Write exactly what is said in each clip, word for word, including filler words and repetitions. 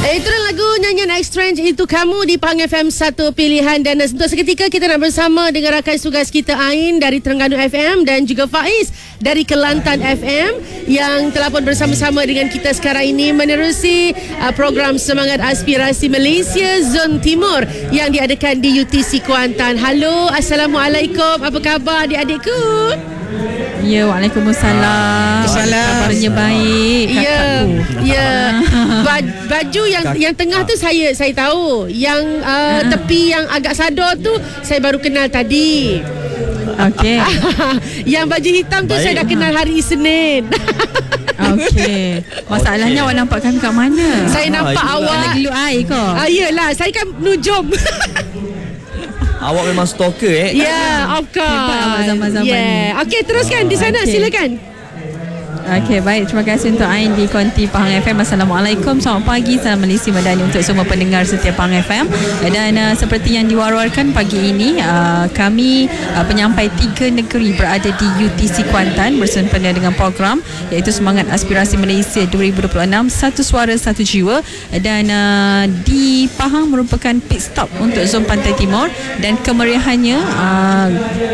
Itulah lagu nyanyian X-Strange Itu Kamu di Pahang F M satu pilihan. Dan untuk seketika kita nak bersama dengan rakan tugas kita Ain dari Terengganu F M dan juga Faiz dari Kelantan F M yang telah pun bersama-sama dengan kita sekarang ini menerusi uh, program Semangat Aspirasi Malaysia Zon Timur yang diadakan di U T C Kuantan. Halo, Assalamualaikum. Apa khabar adik-adikku? Ya, Waalaikumsalam. Kabarnya baik. Ya, ya. Baju yang yang tengah tu saya saya tahu. Yang uh, tepi yang agak sadar tu saya baru kenal tadi. Okey. Yang baju hitam tu baik. Saya dah kenal hari Isnin. Okey. Masalahnya okay. Awak nampak kami kat mana? Saya nampak ah, awak lagi lu air ke? Ah, yelah, saya kan nujum. Awak memang stalker eh? Ya, yeah, of course. Zaman-zaman yeah. Okey, teruskan oh, di sana, okay. Silakan. Okey, baik. Terima kasih untuk Ain di Konti Pahang F M. Assalamualaikum. Selamat pagi. Salam Malaysia Madani untuk semua pendengar setia Pahang F M. Dan uh, seperti yang diwar-warkan pagi ini, uh, kami uh, penyampai tiga negeri berada di U T C Kuantan bersempena dengan program iaitu Semangat Aspirasi Malaysia dua ribu dua puluh enam, Satu Suara Satu Jiwa. Dan uh, di Pahang merupakan pit stop untuk Zon Pantai Timur. Dan kemeriahannya uh,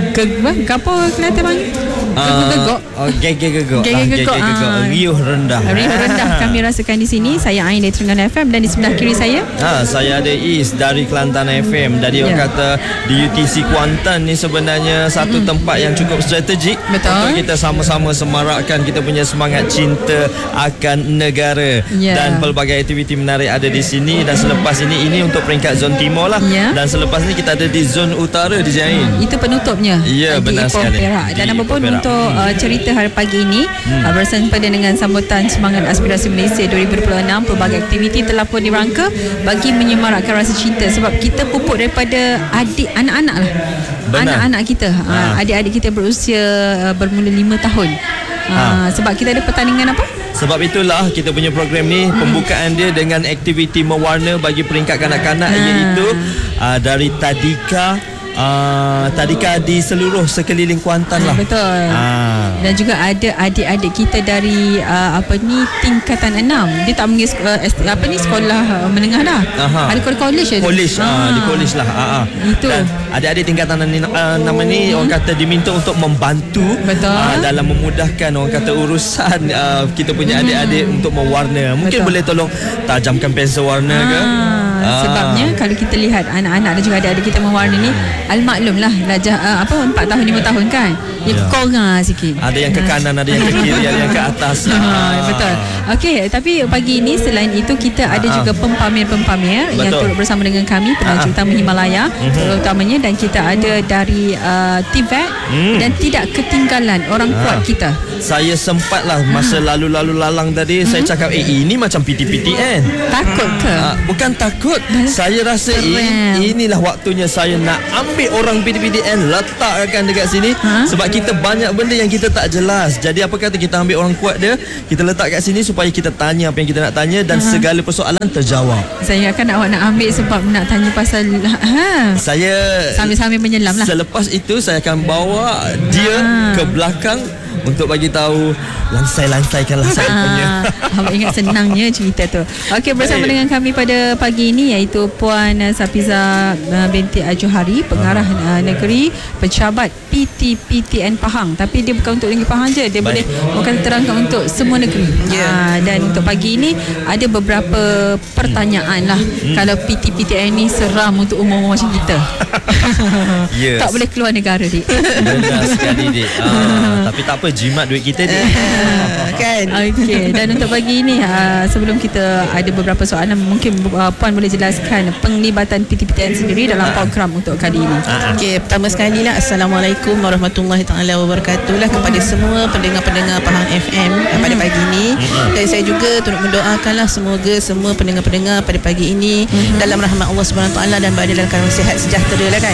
ge- apa kelihatan bang? Gegok-gegok. Uh, Gegek-gegok. Gegek-gegok. Riuh rendah. Riuh rendah kami rasakan di sini. Saya Ain dari Terengganu F M dan di sebelah kiri saya ha, saya ada Is dari Kelantan F M. Jadi orang yeah. kata di U T C Kuantan ni sebenarnya satu mm. tempat yang cukup strategik. Betul. Untuk kita sama-sama semarakkan kita punya semangat cinta akan negara. Yeah. Dan pelbagai aktiviti menarik ada di sini. Dan selepas ini, ini untuk peringkat Zon Timur lah. Yeah. Dan selepas ni kita ada di Zon Utara di Jain. Itu penutupnya. Ya, yeah, benar sekali. Perak. Dan apa pun untuk uh, cerita hari pagi ini hmm. uh, bersempena dengan sambutan Semangat Aspirasi Malaysia dua ribu dua puluh enam, pelbagai aktiviti telah pun dirangka bagi menyemarakkan rasa cinta sebab kita pupuk daripada adik anak-anak lah. Benar. Anak-anak kita, ha. uh, adik-adik kita berusia uh, bermula lima tahun. Uh, ha. Sebab kita ada pertandingan apa? Sebab itulah kita punya program ni hmm. pembukaan dia dengan aktiviti mewarna bagi peringkat kanak-kanak ha. iaitu uh, dari tadika Uh, tadika di seluruh sekeliling Kuantan lah. Betul. Uh. Dan juga ada adik-adik kita dari uh, apa ni tingkatan enam. Dia tak pergi uh, apa ni sekolah uh, menengah dah. Aha. Ada college je. College ah uh, di college lah. Uh, uh. Itu. Dan adik-adik tingkatan uh, nama ni hmm. orang kata diminta untuk membantu uh, dalam memudahkan orang kata urusan uh, kita punya hmm. adik-adik untuk mewarna. Mungkin Betul. boleh tolong tajamkan pensel warna ah. ke? Ah. Sebabnya kalau kita lihat anak-anak dan juga adik-adik kita mewarna ni, almaklum lah darjah uh, apa empat tahun lima tahun kan. Dia ya. korang sikit. Ada yang ke kanan, ada yang ke kiri, ada yang ke atas. Ah. Betul. Okey, tapi pagi ini selain itu kita ada ah. juga pempamer-pempamer yang turut bersama dengan kami, penaja ah. utama Himalaya mm-hmm. terutamanya, dan kita ada dari uh, T V E T mm. dan tidak ketinggalan orang ah. kuat kita. Saya sempatlah masa ah. lalu-lalu lalang tadi mm-hmm. saya cakap eh ini macam P T P T N. Takut ke? Ah, bukan takut. Saya rasa ini, inilah waktunya saya nak ambil orang P T P T N letakkan dekat sini ha? Sebab kita banyak benda yang kita tak jelas. Jadi apa kata kita ambil orang kuat dia, kita letak kat sini supaya kita tanya apa yang kita nak tanya dan ha. segala persoalan terjawab. Saya akan awak nak ambil sebab nak tanya pasal ha. Saya sambil-sambil menyelam lah. Selepas itu saya akan bawa dia ha. ke belakang untuk bagi tahu, lansai-lansaikanlah saya punya. Awak ingat senangnya cerita tu. Okey, bersama hey. dengan kami pada pagi ini iaitu Puan Safiza binti Ajuhari, pengarah uh, negeri pencabat P T P T N Pahang. Tapi dia bukan untuk negeri Pahang je, dia Baik. boleh bukan terangkan untuk semua negeri. Yeah. Uh, dan untuk pagi ini ada beberapa pertanyaan lah. Hmm. Kalau P T P T N ni seram untuk umur-umur macam kita. Yes. Tak boleh keluar negara, Dik. Benar sekali, Dik. Ah, tapi tak apa, jimat duit kita ni. Kan. Okey, dan untuk pagi ini uh, sebelum kita ada beberapa soalan, mungkin uh, Puan boleh jelaskan penglibatan P T P T N sendiri dalam program untuk kali ini. Okey, pertama sekali lah Assalamualaikum warahmatullahi taala wabarakatuh lah kepada semua pendengar-pendengar Pahang F M pada pagi ini. Dan saya juga turut mendoakanlah semoga semua pendengar-pendengar pada pagi ini dalam rahmat Allah Subhanahu taala dan berada dalam keadaan sihat sejahtera lah kan.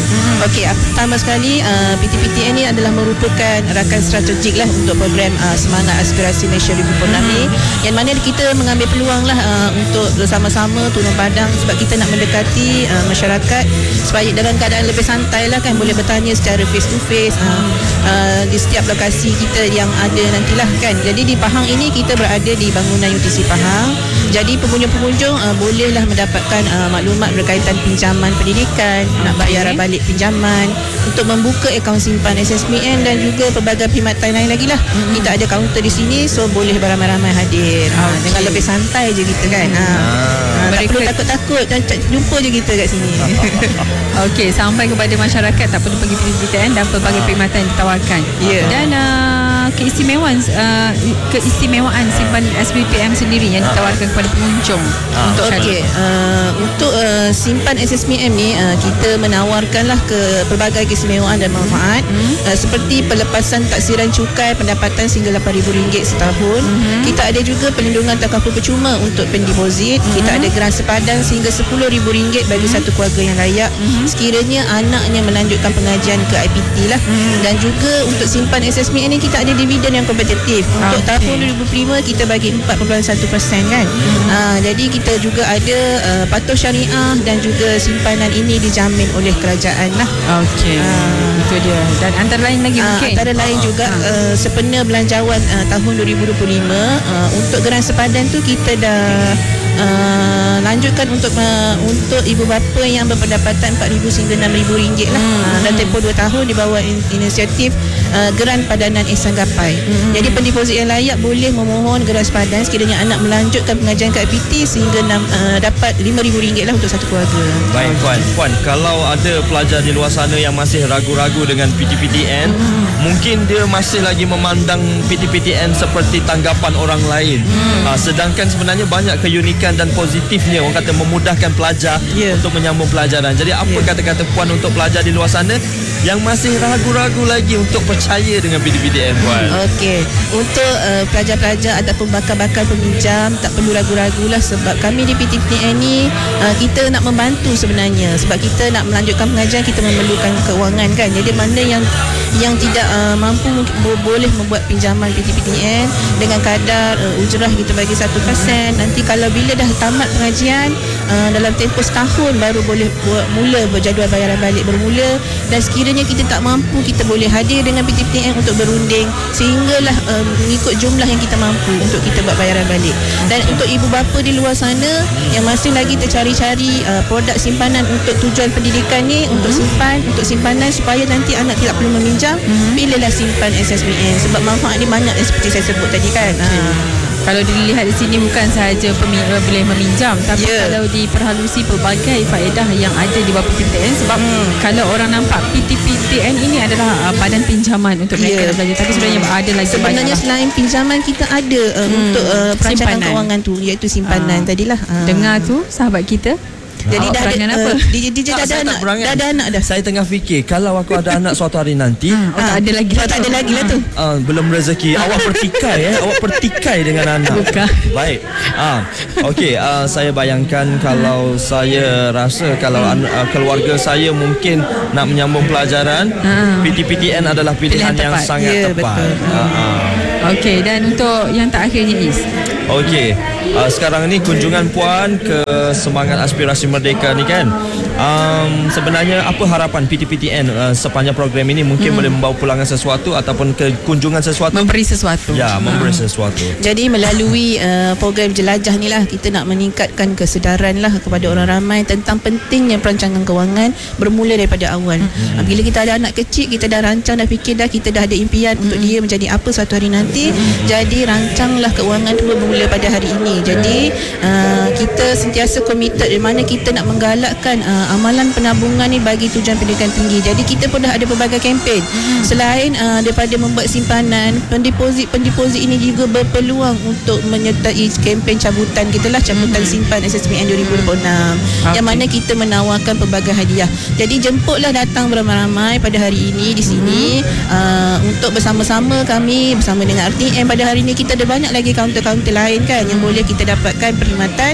Hmm. Okey, pertama sekali uh, P T P T N ni adalah merupakan rakan strategik lah untuk program uh, Semangat Aspirasi Malaysia dua ribu dua puluh enam ni, yang mana kita mengambil peluang lah uh, untuk bersama-sama turun padang sebab kita nak mendekati uh, masyarakat supaya dalam keadaan lebih santai lah kan, boleh bertanya secara face to face uh, uh, di setiap lokasi kita yang ada nantilah kan. Jadi di Pahang ini kita berada di bangunan U T C Pahang. Jadi pengunjung-pengunjung uh, bolehlah mendapatkan uh, maklumat berkaitan pinjaman pendidikan, okay. nak bayar balik pinjaman, untuk membuka akaun simpan S S B N dan juga pelbagai perkhidmatan lain lagi lah. Mm-hmm. Kita ada kaunter di sini, so boleh beramai-ramai hadir. Okay. Uh, dengan lebih santai je kita kan. Ah. Uh, uh, tak perlu takut-takut, dan jumpa je kita kat sini. Okey, sampai kepada masyarakat tak perlu pergi P T P T N dan pelbagai perkhidmatan yang ditawarkan. Yeah. Dan uh, keistimewaan uh, keistimewaan simpan S B P M sendiri yang ditawarkan kepada pengunjung Ah, untuk Okey, uh, untuk uh, simpan S S B M ni uh, kita menawarkanlah ke pelbagai keistimewaan dan manfaat hmm. uh, seperti pelepasan taksiran cukai pendapatan sehingga lapan ribu ringgit setahun. Hmm. Kita ada juga perlindungan takaful percuma untuk pendeposit. Hmm. Kita ada geran sepadan sehingga sepuluh ribu ringgit bagi hmm. satu keluarga yang layak hmm. sekiranya anaknya melanjutkan pengajian ke I P T lah. Hmm. Dan juga untuk simpan S S B M ni kita ada dividen yang kompetitif. Untuk okay. tahun dua ribu dua puluh lima kita bagi empat perpuluhan satu peratus kan. Hmm. Uh, jadi kita juga ada uh, patuh syariah dan juga simpanan ini dijamin oleh kerajaan lah. Okey. Uh, itu dia. Dan antara lain lagi uh, mungkin. Antara lain juga uh, uh, sepenuh belanjawan uh, tahun dua ribu dua puluh lima uh, untuk geran sepadan tu kita dah Uh, lanjutkan untuk uh, untuk ibu bapa yang berpendapatan empat ribu hingga enam ribu ringgit lah. Hmm. Uh, dan tempoh dua tahun di bawah in, inisiatif uh, geran padanan Ihsan Gapai. Hmm. Jadi pendeposit yang layak boleh memohon geran sepadan sekiranya anak melanjutkan pengajian ke I P T sehingga enam, uh, dapat lima ribu ringgit lah untuk satu keluarga. Baik Puan, Puan, kalau ada pelajar di luar sana yang masih ragu-ragu dengan P T P T N, hmm. mungkin dia masih lagi memandang P T P T N seperti tanggapan orang lain. Hmm. Uh, sedangkan sebenarnya banyak keunikan dan positifnya, orang kata memudahkan pelajar yeah. untuk menyambung pelajaran. Jadi apa yeah. kata-kata Puan untuk pelajar di luar sana yang masih ragu-ragu lagi untuk percaya dengan P T P T N, Puan? Okey, untuk uh, pelajar-pelajar ataupun bakal-bakal peminjam tak perlu ragu-ragulah sebab kami di P T P T N ni uh, kita nak membantu sebenarnya sebab kita nak melanjutkan pengajian, kita memerlukan keuangan kan. Jadi mana yang yang tidak uh, mampu boleh membuat pinjaman P T P T N dengan kadar uh, ujrah kita bagi satu peratus. Nanti kalau bila dah tamat pengajian uh, dalam tempoh setahun baru boleh buat mula berjadual bayaran balik bermula. Dan sekiranya kita tak mampu, kita boleh hadir dengan P T P T N untuk berunding sehinggalah uh, mengikut jumlah yang kita mampu untuk kita buat bayaran balik. Dan untuk ibu bapa di luar sana yang masih lagi tercari-cari uh, produk simpanan untuk tujuan pendidikan ni, hmm. untuk simpan, untuk simpanan supaya nanti anak tidak perlu meminjam, hmm. pilihlah simpan S S B N sebab manfaat ni banyak seperti saya sebut tadi kan. Okay. Uh. Kalau dilihat di sini bukan sahaja pemi- boleh meminjam, tapi yeah. kalau diperhalusi pelbagai faedah yang ada di bawah P T P T N sebab hmm. kalau orang nampak P T P T N ini adalah uh, badan pinjaman untuk mereka yeah. belajar, tapi sebenarnya hmm. ada lagi sebenarnya selain pinjaman kita ada uh, hmm. untuk uh, perancangan simpanan. Kewangan tu iaitu simpanan uh. tadilah. Uh. Dengar tu sahabat kita. Jadi dah ada apa? Uh, D J, D J dah ada anak. Dah ada anak dah. Saya tengah fikir kalau aku ada anak suatu hari nanti, ha, oh, tak ada lagi. Oh, tak ada lagi lah tu. Uh, belum rezeki. Awak pertikai eh. Awak pertikai dengan anak. Bukan. Baik. Ah, okey. Uh, saya bayangkan kalau saya rasa kalau hmm. uh, keluarga saya mungkin nak menyambung pelajaran, hmm. P T P T N adalah pilihan, pilihan yang sangat ya, tepat. Betul. Uh-huh. Okey, dan untuk yang terakhirnya Is. Okey, uh, sekarang ni kunjungan Puan ke Semangat Aspirasi Merdeka ni kan. Um, sebenarnya apa harapan P T P T N uh, sepanjang program ini? Mungkin hmm. boleh membawa pulangan sesuatu ataupun ke kunjungan sesuatu. Memberi sesuatu. Ya, memberi hmm. sesuatu. Jadi melalui uh, program jelajah ni lah kita nak meningkatkan kesedaran lah kepada orang ramai tentang pentingnya perancangan kewangan bermula daripada awal. Hmm. Bila kita ada anak kecil, kita dah rancang, dah fikir dah, kita dah ada impian hmm. untuk dia menjadi apa suatu hari nanti. Hmm. Jadi rancanglah keuangan tu bermula pada hari ini. Jadi uh, kita sentiasa komited di mana kita nak menggalakkan uh, amalan penabungan ni bagi tujuan pendidikan tinggi. Jadi kita pun dah ada pelbagai kempen. Hmm. Selain uh, daripada membuat simpanan, pendeposit-pendeposit ini juga berpeluang untuk menyertai kempen cabutan kita lah, cabutan hmm. simpan S S B N dua ribu dua puluh enam. Okay. Yang mana kita menawarkan pelbagai hadiah. Jadi jemputlah datang beramai-ramai pada hari ini di sini hmm. uh, untuk bersama-sama kami bersama dengan R T M pada hari ini. Kita ada banyak lagi kaunter-kaunter lain kan yang boleh kita dapatkan perkhidmatan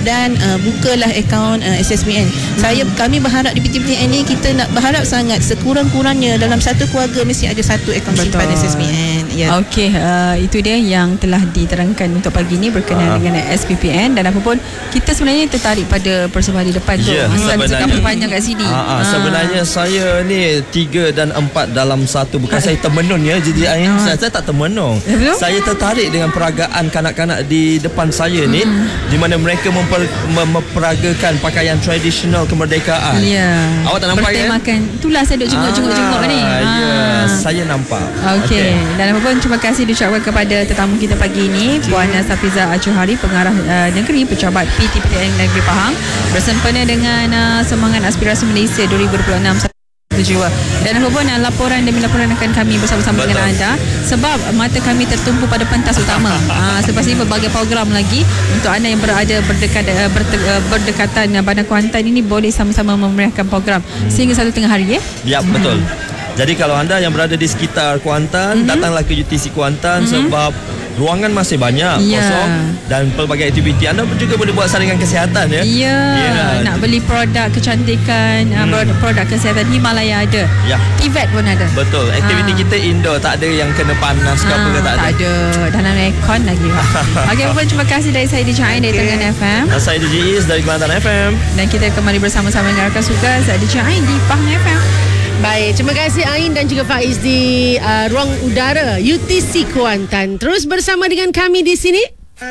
dan uh, bukalah akaun uh, S S B N. Hmm. Saya kami berharap di P T P T N ni kita nak berharap sangat sekurang-kurangnya dalam satu keluarga mesti ada satu akaun simpan S S B N. Ya. Okey, uh, itu dia yang telah diterangkan untuk pagi ni berkenaan uh. dengan S P P N. Dan apa pun kita sebenarnya tertarik pada persembahan di depan tu. Yeah, Asal cakap panjang kat sini. Ha, ha, sebenarnya saya ni tiga dan empat dalam satu. Bukan saya termenung ya. Jadi Ain, saya, saya tak termenung. Ya, saya tertarik dengan peragaan kanak-kanak di depan saya ni, hmm. di mana mereka memper, memperagakan pakaian tradisional kemerdekaan. Ya. Awak tak nampak kan? Bertemakan. Itulah saya duk jenguk-jenguk-jenguk ni. Ya, Ah. saya nampak. Okey. Okay. Dan apa pun terima kasih diucapkan kepada tetamu kita pagi ini, Puan Safiza Acuhari, Pengarah uh, Negeri Pejabat P T P T N Negeri Pahang, bersempena dengan uh, semangat aspirasi Malaysia dua ribu dua puluh enam jiwa. Dan apa pun uh, laporan demi laporan akan kami bersama-sama Betul. dengan anda, sebab mata kami tertumpu pada pentas utama. uh, Selepas ini berbagai program lagi untuk anda yang berada berdekat, uh, berde, uh, berdekatan uh, Bandar Kuantan ini boleh sama-sama memeriahkan program sehingga satu tengah hari ya. Ya, betul. Jadi kalau anda yang berada di sekitar Kuantan, mm-hmm. datanglah ke U T C Kuantan, mm-hmm. sebab ruangan masih banyak yeah. kosong, dan pelbagai aktiviti. Anda juga boleh buat saringan kesihatan ya. Ya. Yeah. Yeah. Nak beli produk kecantikan, hmm. produk kesihatan, Himalaya ada. Ya. Yeah. Tivet pun ada. Betul. Aktiviti ha. kita indoor, tak ada yang kena panas ke ha, apa ke, tak ada. Tak ada. Dalam aircon lagi. Okey, pun terima kasih dari saya D J Ain dari okay. Terengganu F M. Dan saya D J Is dari Kelantan F M. Dan kita kembali bersama-sama dengan rakan suka D J Ain di Pahang F M. Baik, terima kasih Ain dan juga Faiz di uh, ruang udara U T C Kuantan. Terus bersama dengan kami di sini.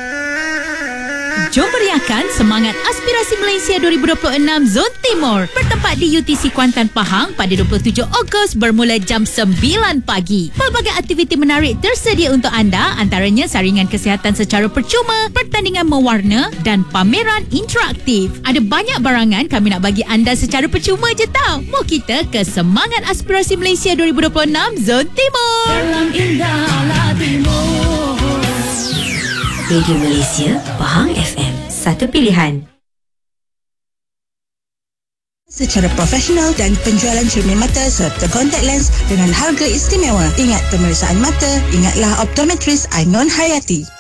Jom meriahkan semangat aspirasi Malaysia dua ribu dua puluh enam Zon Timur bertempat di U T C Kuantan Pahang pada dua puluh tujuh Ogos bermula jam sembilan pagi. Pelbagai aktiviti menarik tersedia untuk anda, antaranya saringan kesihatan secara percuma, pertandingan mewarna dan pameran interaktif. Ada banyak barangan kami nak bagi anda secara percuma je tau. Mau kita ke semangat aspirasi Malaysia dua ribu dua puluh enam Zon Timur. Dalam indahlah timur. Radio Malaysia, Pahang F M, satu pilihan. Secara profesional dan penjualan cermin mata serta kontak lens dengan harga istimewa. Ingat pemeriksaan mata, ingatlah optometris Ainon Hayati.